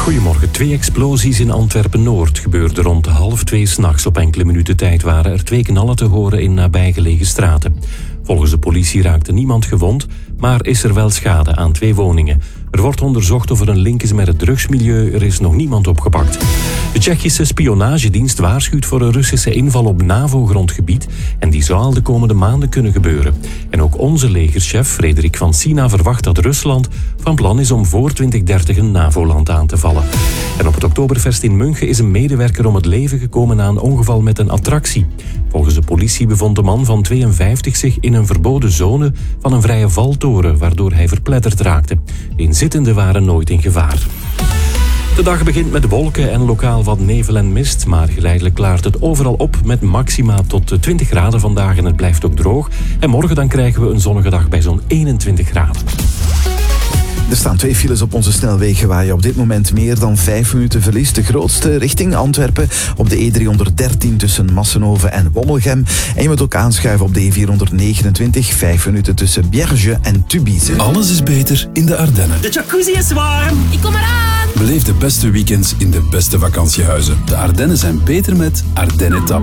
Goedemorgen. 2 explosies in Antwerpen-Noord gebeurden rond 1:30 s'nachts. Op enkele minuten tijd waren er 2 knallen te horen in nabijgelegen straten. Volgens de politie raakte niemand gewond, maar is er wel schade aan 2 woningen. Er wordt onderzocht of er een link is met het drugsmilieu. Er is nog niemand opgepakt. De Tsjechische spionagedienst waarschuwt voor een Russische inval op NAVO-grondgebied en die zou al de komende maanden kunnen gebeuren. En ook onze legerchef Frederik van Sina verwacht dat Rusland van plan is om voor 2030 een NAVO-land aan te vallen. En op het Oktoberfest in München is een medewerker om het leven gekomen na een ongeval met een attractie. Volgens de politie bevond de man van 52 zich in een verboden zone van een vrije valtoren, waardoor hij verpletterd raakte. De inzittenden waren nooit in gevaar. De dag begint met wolken en lokaal wat nevel en mist, maar geleidelijk klaart het overal op met maxima tot 20 graden vandaag en het blijft ook droog. En morgen dan krijgen we een zonnige dag bij zo'n 21 graden. Er staan 2 files op onze snelwegen waar je op dit moment meer dan 5 minuten verliest. De grootste richting Antwerpen op de E313 tussen Massenhoven en Wommelgem. En je moet ook aanschuiven op de E429, 5 minuten tussen Bierge en Tubize. Alles is beter in de Ardennen. De jacuzzi is warm. Ik kom eraan. Beleef de beste weekends in de beste vakantiehuizen. De Ardennen zijn beter met Ardennetap.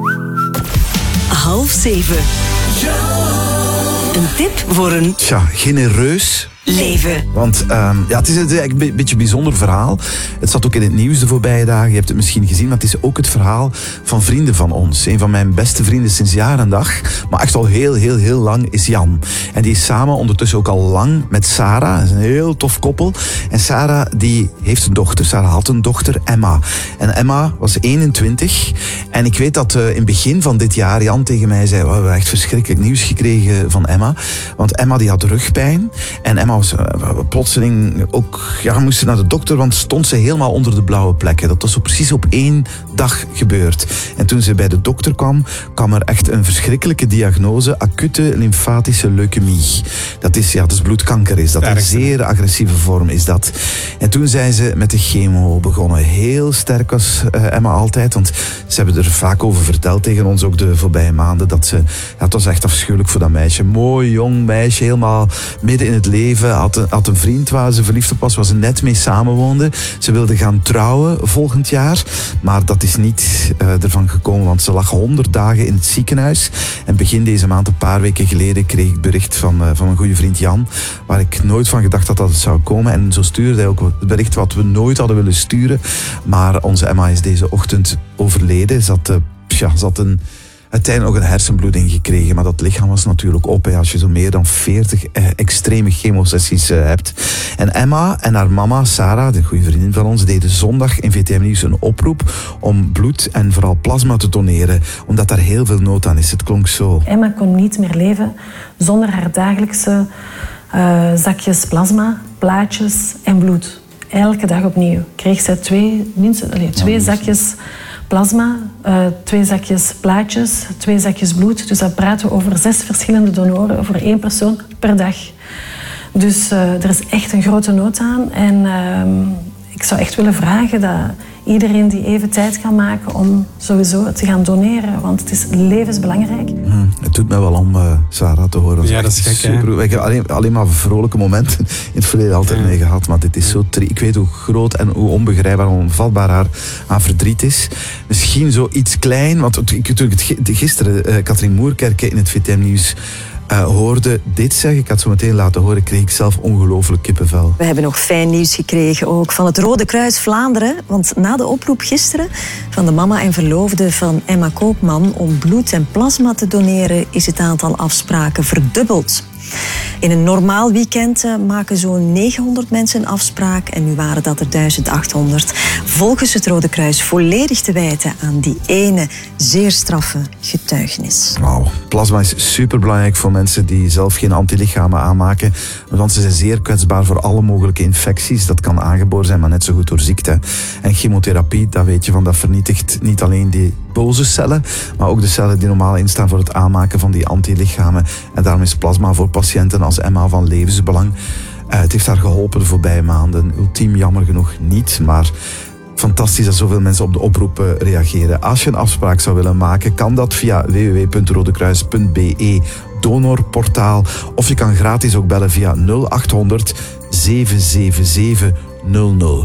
6:30. Een tip voor een Genereus leven. Want het is eigenlijk een beetje een bijzonder verhaal. Het zat ook in het nieuws de voorbije dagen. Je hebt het misschien gezien, maar het is ook het verhaal van vrienden van ons. Een van mijn beste vrienden sinds jaar en dag, maar echt al heel lang, is Jan. En die is samen ondertussen ook al lang met Sarah. Dat is een heel tof koppel. En Sarah, die heeft een dochter. Sarah had een dochter, Emma. En Emma was 21. En ik weet dat in het begin van dit jaar Jan tegen mij zei, we hebben echt verschrikkelijk nieuws gekregen van Emma. Want Emma die had rugpijn. En Emma was plotseling ook, moest naar de dokter, want stond ze helemaal onder de blauwe plekken. Dat was zo precies op 1 dag gebeurd. En toen ze bij de dokter kwam er echt een verschrikkelijke diagnose, acute lymfatische leukemie. Dat is bloedkanker is dat. Een zeer agressieve vorm is dat. En toen zijn ze met de chemo begonnen. Heel sterk was Emma altijd, want ze hebben er vaak over verteld tegen ons, ook de voorbije maanden, dat het was echt afschuwelijk voor dat meisje. Mooi, jong meisje, helemaal midden in het leven. Had een vriend waar ze verliefd op was, waar ze net mee samenwoonde. Ze wilde gaan trouwen volgend jaar, maar dat is niet ervan gekomen, want ze lag 100 dagen in het ziekenhuis. En begin deze maand, een paar weken geleden, kreeg ik bericht van mijn goede vriend Jan, waar ik nooit van gedacht had dat het zou komen. En zo stuurde hij ook het bericht wat we nooit hadden willen sturen. Maar onze Emma is deze ochtend overleden. Ze had uiteindelijk nog een hersenbloeding gekregen, maar dat lichaam was natuurlijk op als je zo meer dan 40 extreme chemosessies hebt. En Emma en haar mama, Sarah, de goede vriendin van ons, deden zondag in VTM Nieuws een oproep om bloed en vooral plasma te doneren, omdat daar heel veel nood aan is. Het klonk zo. Emma kon niet meer leven zonder haar dagelijkse zakjes plasma, plaatjes en bloed. Elke dag opnieuw kreeg zij 2 zakjes plasma, 2 zakjes plaatjes, 2 zakjes bloed. Dus dan praten we over 6 verschillende donoren voor 1 persoon per dag. Dus er is echt een grote nood aan. En ik zou echt willen vragen dat iedereen die even tijd kan maken om sowieso te gaan doneren. Want het is levensbelangrijk. Het doet mij wel om Sarah te horen. Ja, dat is gek, super. Ik heb alleen maar vrolijke momenten in het verleden altijd mee gehad. Maar dit is zo ik weet hoe groot en hoe onbegrijpbaar en onvatbaar haar verdriet is. Misschien zoiets klein. Want toen ik gisteren Katrien Moerkerke in het VTM Nieuws hoorde dit zeggen, ik had het zo meteen laten horen, kreeg ik zelf ongelooflijk kippenvel. We hebben nog fijn nieuws gekregen ook van het Rode Kruis Vlaanderen. Want na de oproep gisteren van de mama en verloofde van Emma Koopman om bloed en plasma te doneren, is het aantal afspraken verdubbeld. In een normaal weekend maken zo'n 900 mensen een afspraak en nu waren dat er 1800. Volgens het Rode Kruis volledig te wijten aan die ene zeer straffe getuigenis. Wauw, plasma is superbelangrijk voor mensen die zelf geen antilichamen aanmaken, want ze zijn zeer kwetsbaar voor alle mogelijke infecties. Dat kan aangeboren zijn, maar net zo goed door ziekte. En chemotherapie, dat weet je van, dat vernietigt niet alleen die boze cellen, maar ook de cellen die normaal instaan voor het aanmaken van die antilichamen. En daarom is plasma voor patiënten als Emma van levensbelang. Het heeft haar geholpen de voorbije maanden. Ultiem jammer genoeg niet, maar fantastisch dat zoveel mensen op de oproep reageren. Als je een afspraak zou willen maken, kan dat via www.rodekruis.be donorportaal. Of je kan gratis ook bellen via 0800 777 00.